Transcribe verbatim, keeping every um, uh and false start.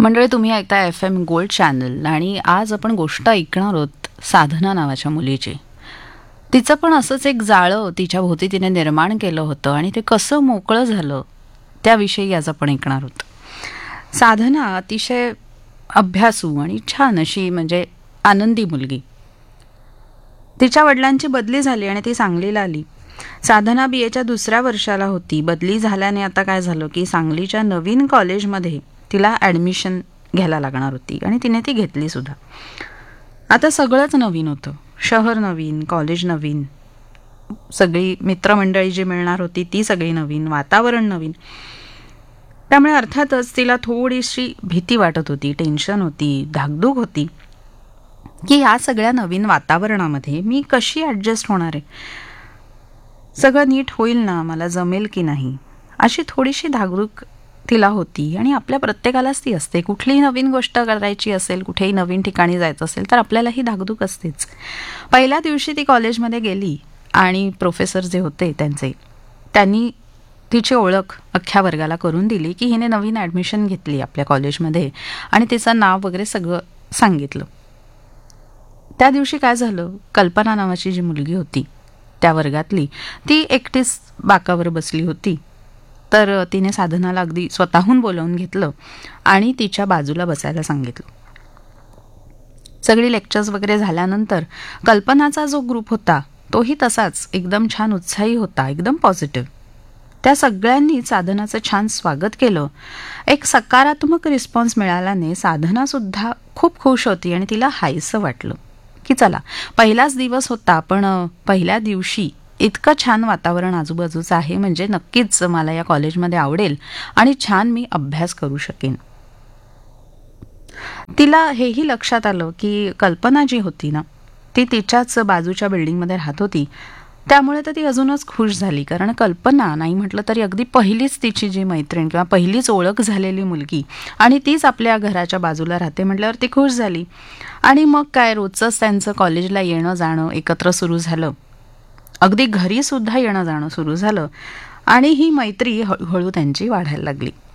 मंडळी, तुम्ही ऐकताय एफ एम गोल्ड चॅनल आणि आज आपण गोष्ट ऐकणार आहोत साधना नावाच्या मुलीची. तिचं पण असंच एक जाळं तिच्या भोवती तिने निर्माण केलं होतं आणि ते कसं मोकळं झालं त्याविषयी आज आपण ऐकणार आहोत. साधना अतिशय अभ्यासू आणि छान अशी म्हणजे आनंदी मुलगी. तिच्या वडिलांची बदली झाली आणि ती सांगलीला आली. साधना बी एच्या दुसऱ्या वर्षाला होती. बदली झाल्याने आता काय झालं की सांगलीच्या नवीन कॉलेजमध्ये तिला ॲडमिशन घ्यायला लागणार होती आणि तिने ती घेतली सुद्धा. आता सगळंच नवीन होतं. शहर नवीन, कॉलेज नवीन, सगळी मित्रमंडळी जी मिळणार होती ती सगळी नवीन, वातावरण नवीन. त्यामुळे अर्थातच तिला थोडीशी भीती वाटत होती, टेन्शन होती, धाकधूक होती की या सगळ्या नवीन वातावरणामध्ये मी कशी ॲडजस्ट होणार आहे, सगळं नीट होईल ना, मला जमेल की नाही, अशी थोडीशी धाकधूक तिला होती. आणि आपल्या प्रत्येकालाच ती असते. कुठलीही नवीन गोष्ट करायची असेल, कुठेही नवीन ठिकाणी जायचं असेल तर आपल्यालाही धाकधूक असतेच. पहिल्या दिवशी ती कॉलेजमध्ये गेली आणि प्रोफेसर जे होते त्यांचे त्यांनी तिची ओळख अख्ख्या वर्गाला करून दिली की हिने नवीन ॲडमिशन घेतली आपल्या कॉलेजमध्ये आणि तिचं नाव वगैरे सगळं सांगितलं. त्या दिवशी काय झालं, कल्पना नावाची जी मुलगी होती त्या वर्गातली, ती एकटीच बाकावर बसली होती. तर तिने साधनाला अगदी स्वतःहून बोलावून घेतलं आणि तिच्या बाजूला बसायला सांगितलं. सगळी लेक्चर्स वगैरे झाल्यानंतर कल्पनाचा जो ग्रुप होता तोही तसाच एकदम छान उत्साही होता, एकदम पॉझिटिव्ह. त्या सगळ्यांनी साधनाचं छान स्वागत केलं. एक सकारात्मक रिस्पॉन्स मिळाल्याने साधनासुद्धा खूप खुश होती आणि तिला हायसं वाटलं की चला, पहिलाच दिवस होता पण पहिल्या दिवशी इतकं छान वातावरण आजूबाजूचं आहे म्हणजे नक्कीच मला या कॉलेजमध्ये आवडेल आणि छान मी अभ्यास करू शकेन. तिला हेही लक्षात आलं की कल्पना जी होती ना ती तिच्याच बाजूच्या बिल्डिंगमध्ये राहत होती. त्यामुळे तर ती अजूनच खुश झाली, कारण कल्पना नाही म्हटलं तरी अगदी पहिलीच तिची जी मैत्रीण किंवा पहिलीच ओळख झालेली मुलगी आणि तीच आपल्या घराच्या बाजूला राहते म्हटल्यावर ती खुश झाली. आणि मग काय, रोजचंच त्यांचं कॉलेजला येणं जाणं एकत्र सुरू झालं. अगदी घरी सुद्धा येणं जाणं सुरू झालं आणि ही मैत्री हळूहळू त्यांची वाढायला लागली.